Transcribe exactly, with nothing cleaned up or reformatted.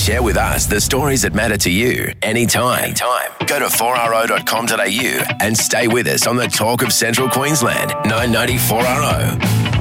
Share with us the stories that matter to you anytime. anytime. Go to four r o dot com dot a u and stay with us on the Talk of Central Queensland, nine ninety four R O.